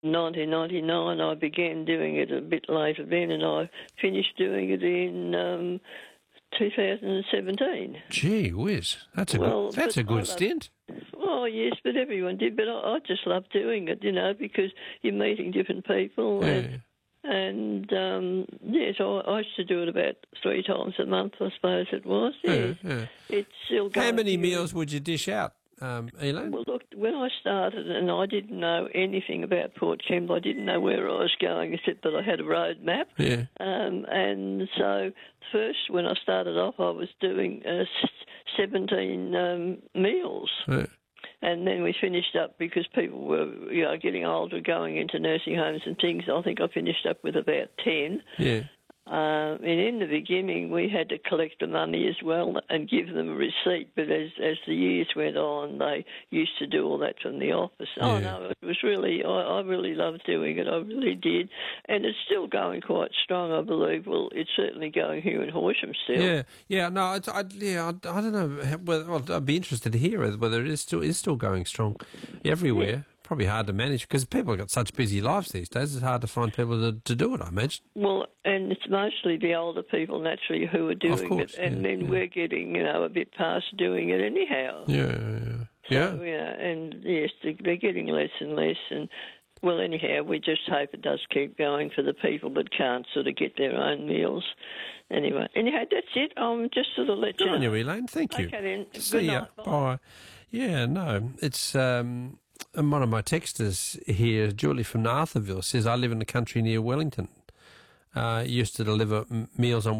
1999. I began doing it a bit later then, and I finished doing it in 2017. Gee whiz, that's a good stint. Oh, yes, but everyone did. But I just love doing it, because you're meeting different people. Yeah. And yes, I used to do it about 3 times a month, I suppose it was. Yeah. It's still going. How many meals would you dish out, Elaine? Well, look, when I started, and I didn't know anything about Port Kembla, I didn't know where I was going, except that I had a road map. Yeah. And so first, when I started off, I was doing 17 meals. Yeah. And then we finished up because people were, getting older, going into nursing homes and things. I think I finished up with about 10. Yeah. And in the beginning, we had to collect the money as well and give them a receipt. But as the years went on, they used to do all that from the office. Yeah. Oh, no, it was really, I really loved doing it. I really did. And it's still going quite strong, I believe. Well, it's certainly going here in Horsham still. Yeah. No, I don't know. Well, I'd be interested to hear whether it is still going strong everywhere. Yeah. Probably hard to manage because people have got such busy lives these days. It's hard to find people to do it, I imagine. Well, and it's mostly the older people, naturally, who are doing it. And then we're getting, a bit past doing it anyhow. Yeah. And yes, they're getting less and less. And, well, anyhow, we just hope it does keep going for the people that can't sort of get their own meals. Anyway, that's it. Just sort of let you know. Good on you, Elaine. Thank you. Okay, then. See ya. Bye. Yeah, no, it's... And one of my texters here, Julie from Arthurville, says, I live in the country near Wellington. Used to deliver meals on